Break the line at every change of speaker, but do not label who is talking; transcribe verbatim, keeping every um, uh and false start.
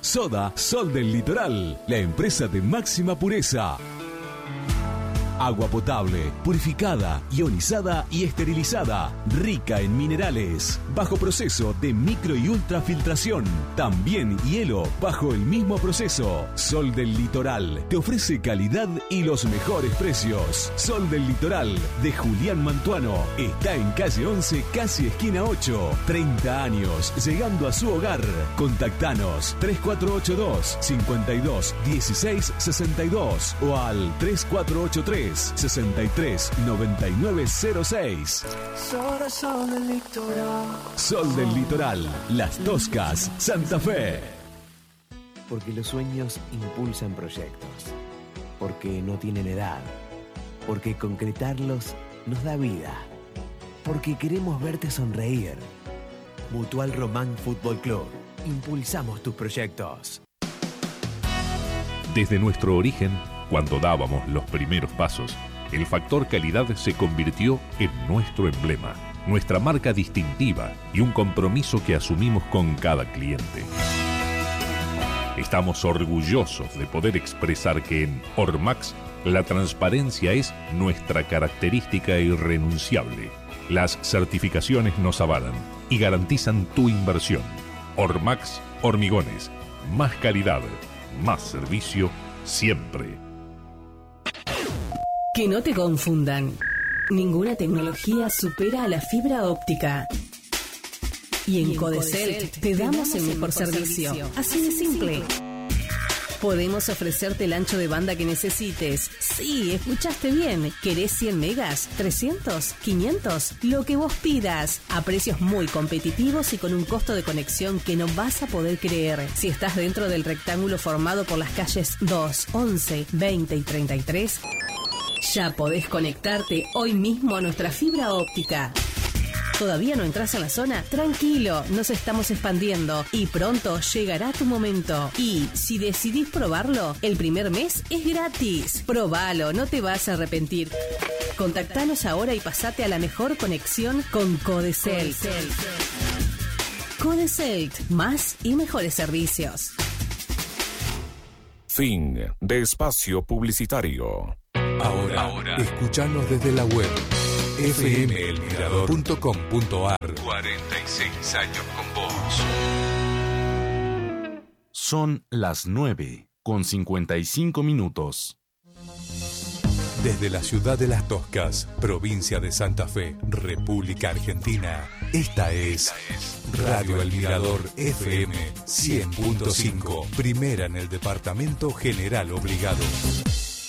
Soda Sol del Litoral, la empresa de máxima pureza. Agua potable, purificada, ionizada y esterilizada, rica en minerales, bajo proceso de micro y ultrafiltración. También hielo bajo el mismo proceso. Sol del Litoral te ofrece calidad y los mejores precios. Sol del Litoral de Julián Mantuano está en calle once, casi esquina ocho. treinta años llegando a su hogar. Contactanos tres cuatro ocho dos, cinco dos uno seis seis dos o al tres cuatro ocho tres, sesenta y tres, noventa y nueve cero seis.
Sol del Litoral.
Sol del Litoral, Las Toscas, Santa Fe.
Porque los sueños impulsan proyectos. Porque no tienen edad. Porque concretarlos nos da vida. Porque queremos verte sonreír. Mutual Román Fútbol Club. Impulsamos tus proyectos.
Desde nuestro origen, cuando dábamos los primeros pasos, el factor calidad se convirtió en nuestro emblema, nuestra marca distintiva y un compromiso que asumimos con cada cliente. Estamos orgullosos de poder expresar que en Ormax la transparencia es nuestra característica irrenunciable. Las certificaciones nos avalan y garantizan tu inversión. Ormax Hormigones, más calidad, más servicio siempre.
Que no te confundan. Ninguna tecnología supera a la fibra óptica. Y en Codecelt te damos el mejor servicio. Así de simple. Podemos ofrecerte el ancho de banda que necesites. Sí, escuchaste bien. ¿Querés cien megas? ¿trescientos? ¿quinientos? Lo que vos pidas. A precios muy competitivos y con un costo de conexión que no vas a poder creer. Si estás dentro del rectángulo formado por las calles dos, once, veinte y treinta y tres, ya podés conectarte hoy mismo a nuestra fibra óptica. ¿Todavía no entras en la zona? Tranquilo, nos estamos expandiendo y pronto llegará tu momento. Y si decidís probarlo, el primer mes es gratis. Probalo, no te vas a arrepentir. Contactanos ahora y pasate a la mejor conexión con Codecelt. Codecelt, más y mejores servicios.
Fin de espacio publicitario.
Ahora, Ahora. escuchanos desde la web f m el mirador punto com punto a r.
cuarenta y seis años con vos.
Son las nueve con cincuenta y cinco minutos.
Desde la ciudad de Las Toscas, provincia de Santa Fe, República Argentina, esta es Radio El Mirador F M cien punto cinco, primera en el departamento General Obligado.